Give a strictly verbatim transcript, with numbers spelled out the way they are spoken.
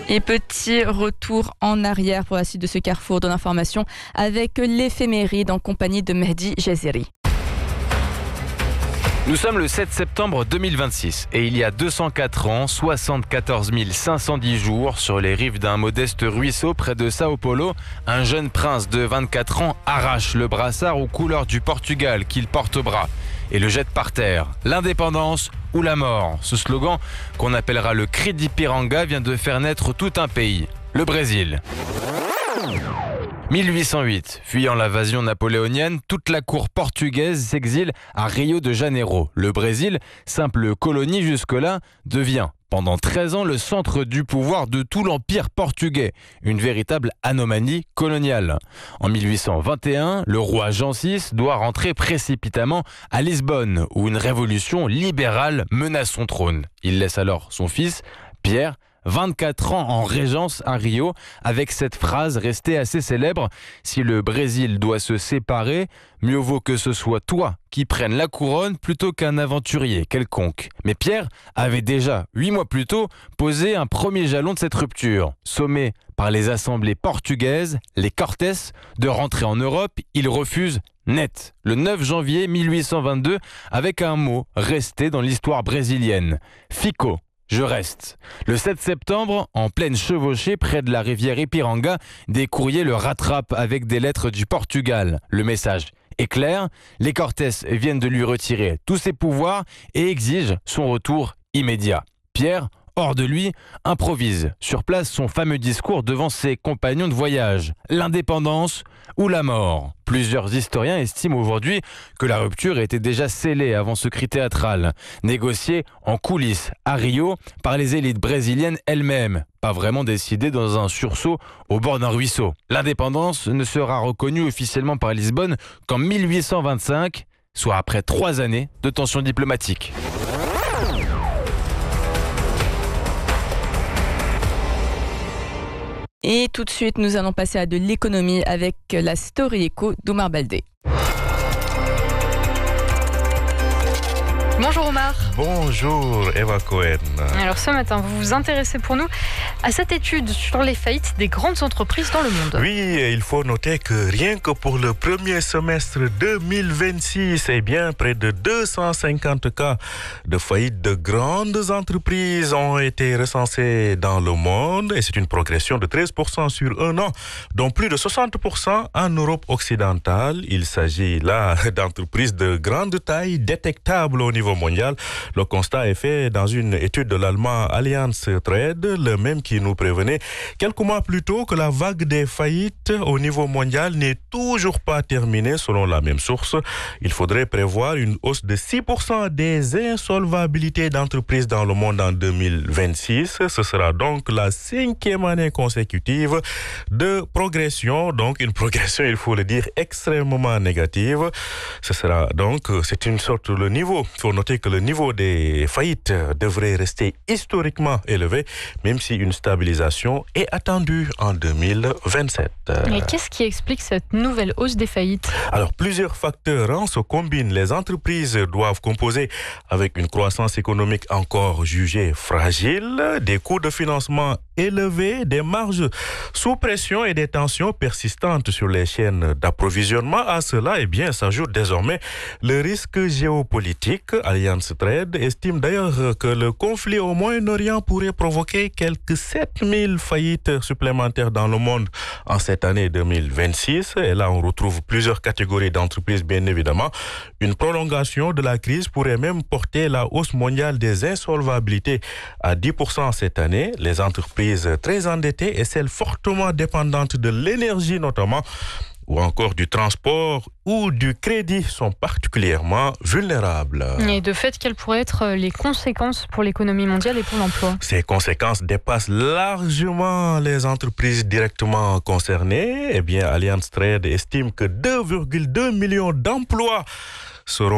Et petit retour en arrière pour la suite de ce carrefour de l'information avec l'éphéméride en compagnie de Mehdi Jaziri. Nous sommes le sept septembre deux mille vingt-six et il y a deux cent quatre ans, soixante-quatorze mille cinq cent dix jours, sur les rives d'un modeste ruisseau près de Sao Paulo, un jeune prince de vingt-quatre ans arrache le brassard aux couleurs du Portugal qu'il porte au bras et le jette par terre. L'indépendance ou la mort. Ce slogan, qu'on appellera le cri d'Ipiranga, vient de faire naître tout un pays, le Brésil. mille huit cent huit, fuyant l'invasion napoléonienne, toute la cour portugaise s'exile à Rio de Janeiro. Le Brésil, simple colonie jusque-là, devient pendant treize ans le centre du pouvoir de tout l'empire portugais, une véritable anomalie coloniale. En mille huit cent vingt et un, le roi Jean six doit rentrer précipitamment à Lisbonne, où une révolution libérale menace son trône. Il laisse alors son fils, Pierre, vingt-quatre ans en régence à Rio, avec cette phrase restée assez célèbre: « Si le Brésil doit se séparer, mieux vaut que ce soit toi qui prenne la couronne plutôt qu'un aventurier quelconque. » Mais Pierre avait déjà, huit mois plus tôt, posé un premier jalon de cette rupture. Sommé par les assemblées portugaises, les Cortés, de rentrer en Europe, il refuse net, le neuf janvier mille huit cent vingt-deux, avec un mot resté dans l'histoire brésilienne: Fico. Je reste. Le sept septembre, en pleine chevauchée près de la rivière Ipiranga, des courriers le rattrapent avec des lettres du Portugal. Le message est clair, les Cortés viennent de lui retirer tous ses pouvoirs et exigent son retour immédiat. Pierre, hors de lui, improvise sur place son fameux discours devant ses compagnons de voyage: l'indépendance ou la mort. Plusieurs historiens estiment aujourd'hui que la rupture était déjà scellée avant ce cri théâtral, négocié en coulisses à Rio par les élites brésiliennes elles-mêmes, pas vraiment décidé dans un sursaut au bord d'un ruisseau. L'indépendance ne sera reconnue officiellement par Lisbonne qu'en mille huit cent vingt-cinq, soit après trois années de tensions diplomatiques. Et tout de suite, nous allons passer à de l'économie avec la Story Eco d'Omar Baldé. Bonjour Omar. Bonjour Eva Cohen. Alors ce matin, vous vous intéressez pour nous à cette étude sur les faillites des grandes entreprises dans le monde. Oui, il faut noter que rien que pour le premier semestre deux mille vingt-six, eh bien, près de deux cent cinquante cas de faillite de grandes entreprises ont été recensés dans le monde, et c'est une progression de treize pour cent sur un an, dont plus de soixante pour cent en Europe occidentale. Il s'agit là d'entreprises de grande taille détectables au niveau mondial. Le constat est fait dans une étude de l'allemand Allianz Trade, le même qui nous prévenait quelques mois plus tôt que la vague des faillites au niveau mondial n'est toujours pas terminée. Selon la même source, il faudrait prévoir une hausse de six pour cent des insolvabilités d'entreprises dans le monde en deux mille vingt-six. Ce sera donc la cinquième année consécutive de progression, donc une progression, il faut le dire, extrêmement négative. Ce sera donc, c'est une sorte de niveau. Il faut noter que le niveau des faillites devrait rester historiquement élevé, même si une stabilisation est attendue en deux mille vingt-sept. Et qu'est-ce qui explique cette nouvelle hausse des faillites ? Alors, plusieurs facteurs hein, se combinent. Les entreprises doivent composer avec une croissance économique encore jugée fragile, des coûts de financement élevés, des marges sous pression et des tensions persistantes sur les chaînes d'approvisionnement. À cela, eh bien, s'ajoute désormais le risque géopolitique. Allianz Trade estime d'ailleurs que le conflit au Moyen-Orient pourrait provoquer quelques sept mille faillites supplémentaires dans le monde en cette année deux mille vingt-six. Et là, on retrouve plusieurs catégories d'entreprises, bien évidemment. Une prolongation de la crise pourrait même porter la hausse mondiale des insolvabilités à dix pour cent cette année. Les entreprises très endettées et celles fortement dépendantes de l'énergie notamment, ou encore du transport ou du crédit sont particulièrement vulnérables. Et de fait, quelles pourraient être les conséquences pour l'économie mondiale et pour l'emploi ? Ces conséquences dépassent largement les entreprises directement concernées. Eh bien, Allianz Trade estime que deux virgule deux millions d'emplois seront